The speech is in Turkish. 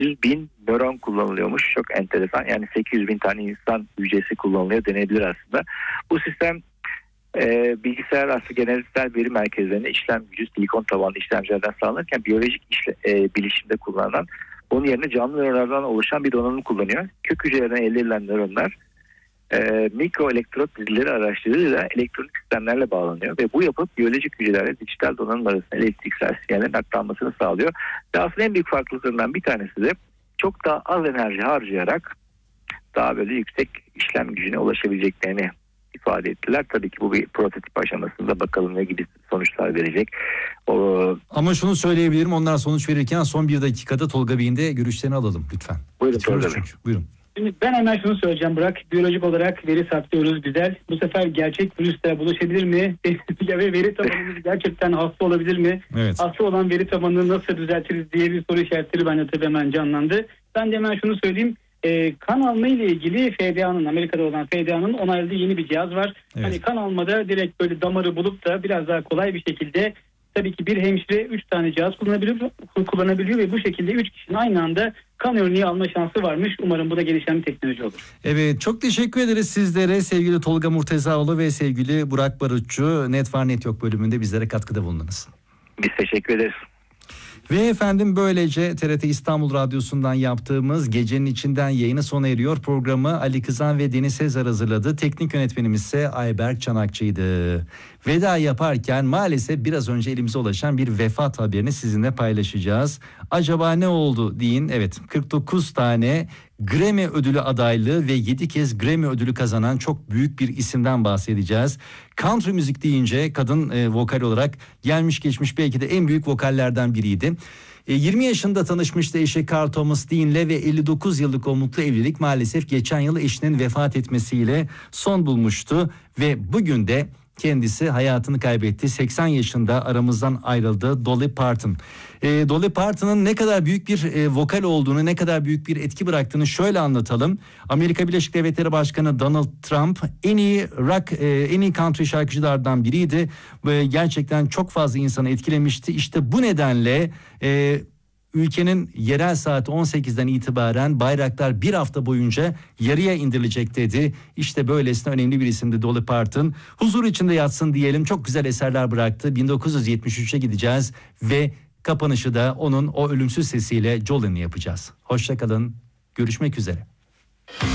800 bin nöron kullanılıyormuş. Çok enteresan. Yani 800 bin tane insan hücresi kullanılıyor denebilir aslında. Bu sistem bilgisayar aslında genelsel veri merkezlerine işlem gücü silikon tabanlı işlemcilerden sağlanırken biyolojik bilişimde kullanılan, onun yerine canlı nöronlardan oluşan bir donanım kullanıyor. Kök hücrelerden elde edilen nöronlar mikro elektrot dizileri araçlarıyla elektronik sistemlerle bağlanıyor ve bu yapıp biyolojik hücrelerle dijital donanım arasında elektriksel sinyallerin aktarmasını sağlıyor. Ve aslında en büyük farklılıklarından bir tanesi de çok daha az enerji harcayarak daha böyle yüksek işlem gücüne ulaşabileceklerini ifade ettiler. Tabii ki bu bir prototip aşamasında, bakalım ne gibi sonuçlar verecek. Ama şunu söyleyebilirim, onlar sonuç verirken son bir dakikada Tolga Bey'in de görüşlerini alalım lütfen. Buyurun Tolga Bey. Buyurun. Şimdi ben hemen şunu söyleyeceğim Burak. Biyolojik olarak veri saklıyoruz, güzel. Bu sefer gerçek virüsle buluşabilir mi? Ve veri tabanımız gerçekten hasta olabilir mi? Evet. Hasta olan veri tabanını nasıl düzeltiriz diye bir soru işaretleri bende tabii hemen canlandı. Ben de hemen şunu söyleyeyim. Kan alma ile ilgili FDA'nın, Amerika'da olan FDA'nın onayladığı yeni bir cihaz var. Evet. Hani kan almada direkt böyle damarı bulup da biraz daha kolay bir şekilde, tabii ki bir hemşire 3 tane cihaz kullanabiliyor ve bu şekilde 3 kişinin aynı anda kan örneği alma şansı varmış. Umarım bu da gelişen bir teknoloji olur. Evet, çok teşekkür ederiz sizlere sevgili Tolga Murtezaoğlu ve sevgili Burak Barutçu. Net Var Net Yok bölümünde bizlere katkıda bulundunuz. Biz teşekkür ederiz. Ve efendim böylece TRT İstanbul Radyosu'ndan yaptığımız Gecenin İçinden yayını sona eriyor. Programı Ali Kızan ve Deniz Sezer hazırladı. Teknik yönetmenimiz ise Ayberk Çanakçı'ydı. Veda yaparken maalesef biraz önce elimize ulaşan bir vefat haberini sizinle paylaşacağız. Acaba ne oldu deyin. Evet, 49 tane Grammy ödülü adaylığı ve 7 kez Grammy ödülü kazanan çok büyük bir isimden bahsedeceğiz. Country müzik deyince kadın vokal olarak gelmiş geçmiş belki de en büyük vokallerden biriydi. 20 yaşında tanışmıştı eşi Carl Thomas Dean'le ve 59 yıllık o mutlu evlilik maalesef geçen yıl eşinin vefat etmesiyle son bulmuştu ve bugün de kendisi hayatını kaybetti. 80 yaşında aramızdan ayrıldı Dolly Parton. Dolly Parton'ın ne kadar büyük bir vokal olduğunu, ne kadar büyük bir etki bıraktığını şöyle anlatalım. Amerika Birleşik Devletleri Başkanı Donald Trump en iyi rock, en iyi country şarkıcılardan biriydi. Gerçekten çok fazla insanı etkilemişti. İşte bu nedenle ülkenin yerel saati 18'den itibaren bayraklar bir hafta boyunca yarıya indirilecek dedi. İşte böylesine önemli bir isimdi Dolly Parton. Huzur içinde yatsın diyelim. Çok güzel eserler bıraktı. 1973'e gideceğiz ve kapanışı da onun o ölümsüz sesiyle Jolene'i yapacağız. Hoşça kalın. Görüşmek üzere.